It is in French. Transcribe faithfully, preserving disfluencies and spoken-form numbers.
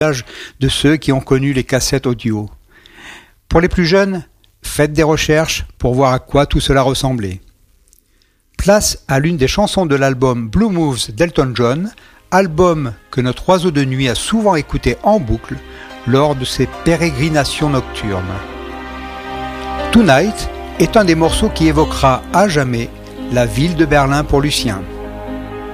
de ceux qui ont connu les cassettes audio. Pour les plus jeunes, faites des recherches pour voir à quoi tout cela ressemblait. Place à l'une des chansons de l'album Blue Moves d'Elton John, album que notre oiseau de nuit a souvent écouté en boucle lors de ses pérégrinations nocturnes. Tonight est un des morceaux qui évoquera à jamais la ville de Berlin pour Lucien.